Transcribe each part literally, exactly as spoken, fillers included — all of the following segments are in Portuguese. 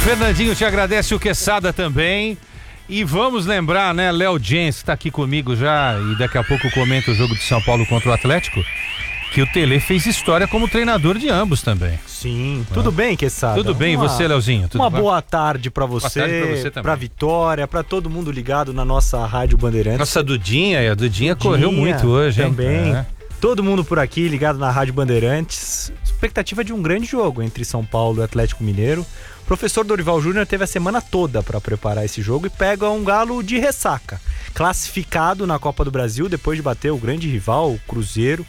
Fernandinho te agradece, o Quesada também. E vamos lembrar, né, Léo Jens, que tá aqui comigo já e daqui a pouco comenta o jogo de São Paulo contra o Atlético, que o Tele fez história como treinador de ambos também. Sim, tudo ah. bem, Quesada? Tudo bem, e você, Leozinho? Tudo uma bem? boa tarde pra você, boa tarde pra você também. Pra Vitória, pra todo mundo ligado na nossa Rádio Bandeirantes. Nossa Dudinha, a Dudinha, Dudinha correu muito hoje, hein? Também. É. Todo mundo por aqui ligado na Rádio Bandeirantes. Expectativa de um grande jogo entre São Paulo e Atlético Mineiro. O professor Dorival Júnior teve a semana toda para preparar esse jogo e pega um galo de ressaca. Classificado na Copa do Brasil depois de bater o grande rival, o Cruzeiro.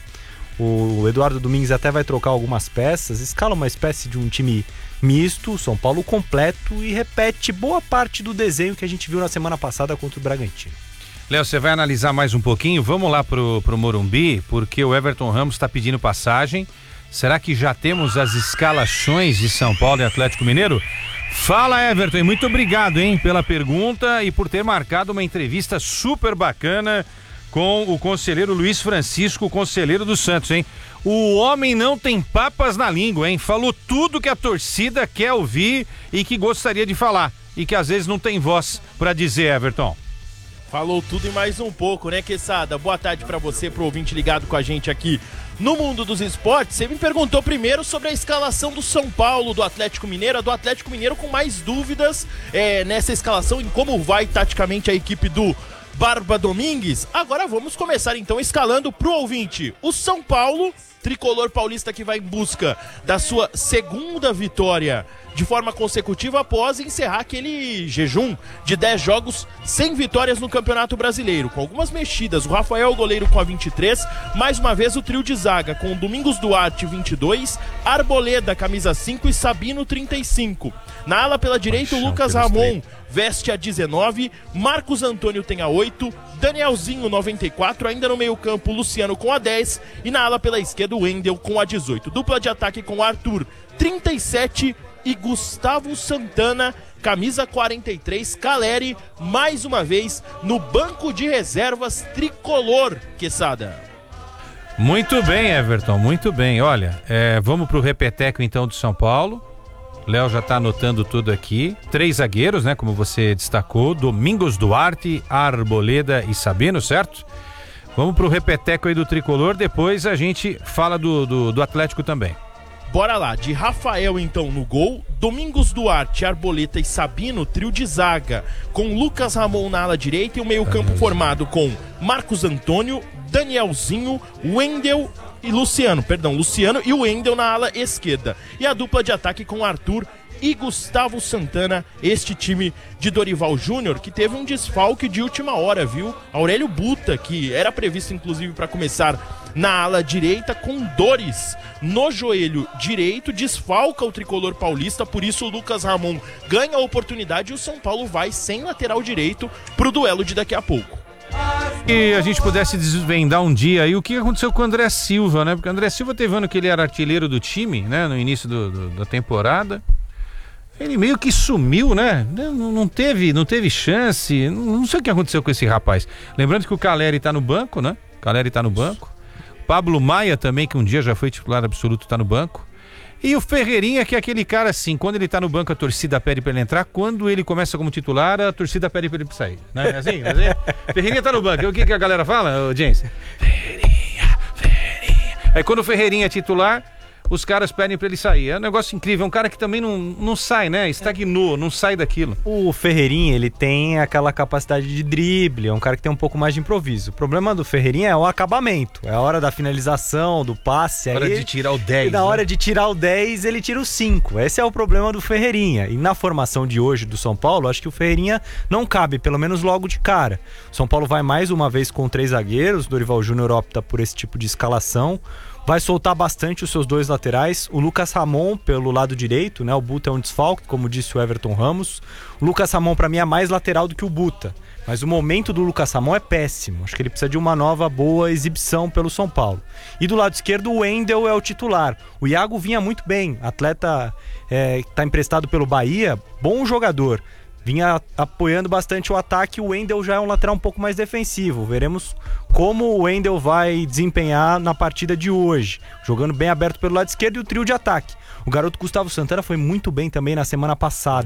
O Eduardo Domingues até vai trocar algumas peças, escala uma espécie de um time misto, São Paulo completo, e repete boa parte do desenho que a gente viu na semana passada contra o Bragantino. Léo, você vai analisar mais um pouquinho? Vamos lá pro, pro Morumbi, porque o Everton Ramos está pedindo passagem. Será que já temos as escalações de São Paulo e Atlético Mineiro? Fala, Everton, e muito obrigado, hein, pela pergunta e por ter marcado uma entrevista super bacana com o conselheiro Luiz Francisco, o conselheiro do Santos, hein? O homem não tem papas na língua, hein? Falou tudo que a torcida quer ouvir e que gostaria de falar e que às vezes não tem voz para dizer, Everton. Falou tudo e mais um pouco, né, Quesada? Boa tarde pra você, pro ouvinte ligado com a gente aqui no Mundo dos Esportes. Você me perguntou primeiro sobre a escalação do São Paulo, do Atlético Mineiro, a do Atlético Mineiro com mais dúvidas é, nessa escalação, em como vai taticamente a equipe do Barba Domingues. Agora vamos começar então escalando pro ouvinte o São Paulo, tricolor paulista que vai em busca da sua segunda vitória de forma consecutiva após encerrar aquele jejum de dez jogos sem vitórias no Campeonato Brasileiro, com algumas mexidas. O Rafael, goleiro, com a vinte e três, mais uma vez o trio de zaga com Domingos Duarte, vinte e dois, Arboleda, camisa cinco, e Sabino, trinta e cinco. Na ala pela direita, o Lucas Ramon veste a dezenove, Marcos Antônio tem a oito, Danielzinho, noventa e quatro, ainda no meio campo Luciano com a dez, e na ala pela esquerda o Wendel com a dezoito. Dupla de ataque com Arthur, trinta e sete, e Gustavo Santana, camisa quarenta e três, Caleri, mais uma vez no banco de reservas tricolor, Quesada. Muito bem, Everton, muito bem. Olha, é, vamos pro repeteco então do São Paulo. Léo já tá anotando tudo aqui. Três zagueiros, né, como você destacou, Domingos Duarte, Arboleda e Sabino, certo? Vamos pro repeteco aí do tricolor, depois a gente fala do, do, do Atlético também. Bora lá, de Rafael então no gol, Domingos Duarte, Arboleta e Sabino, trio de zaga, com Lucas Ramon na ala direita e o meio campo formado com Marcos Antônio, Danielzinho, Wendel e Luciano, perdão, Luciano e o Wendel na ala esquerda. E a dupla de ataque com Arthur e Gustavo Santana, este time de Dorival Júnior, que teve um desfalque de última hora, viu? Aurélio Buta, que era previsto inclusive para começar na ala direita, com dores no joelho direito, desfalca o tricolor paulista, por isso o Lucas Ramon ganha a oportunidade e o São Paulo vai sem lateral direito pro duelo de daqui a pouco. E a gente pudesse desvendar um dia aí o que aconteceu com o André Silva, né? Porque o André Silva teve ano que ele era artilheiro do time, né? No início do, do, da temporada. Ele meio que sumiu, né? Não, não, teve, não teve chance. Não, não sei o que aconteceu com esse rapaz. Lembrando que o Caleri tá no banco, né? O Caleri tá no banco. Pablo Maia também, que um dia já foi titular absoluto, tá no banco. E o Ferreirinha, que é aquele cara assim, quando ele tá no banco a torcida pede pra ele entrar, quando ele começa como titular, a torcida pede pra ele sair. Não é assim? assim? Ferreirinha tá no banco. O que, que a galera fala, James? Ferreirinha, Ferreirinha. Aí quando o Ferreirinha é titular, os caras pedem pra ele sair. É um negócio incrível, é um cara que também não, não sai, né? Estagnou, não sai daquilo. O Ferreirinha, ele tem aquela capacidade de drible, é um cara que tem um pouco mais de improviso. O problema do Ferreirinha é o acabamento, é a hora da finalização, do passe. A hora aí, de tirar o dez. E na né? hora de tirar o dez, ele tira o cinco. Esse é o problema do Ferreirinha. E na formação de hoje do São Paulo, acho que o Ferreirinha não cabe, pelo menos logo de cara. O São Paulo vai mais uma vez com três zagueiros, Dorival Júnior opta por esse tipo de escalação. Vai soltar bastante os seus dois laterais. O Lucas Ramon pelo lado direito, né? O Buta é um desfalque, como disse o Everton Ramos. O Lucas Ramon, para mim, é mais lateral do que o Buta. Mas o momento do Lucas Ramon é péssimo. Acho que ele precisa de uma nova boa exibição pelo São Paulo. E do lado esquerdo, o Wendel é o titular. O Iago vinha muito bem. Atleta é, tá emprestado pelo Bahia. Bom jogador. Vinha apoiando bastante o ataque. O Wendel já é um lateral um pouco mais defensivo. Veremos como o Wendel vai desempenhar na partida de hoje, jogando bem aberto pelo lado esquerdo, e o trio de ataque. O garoto Gustavo Santana foi muito bem também na semana passada.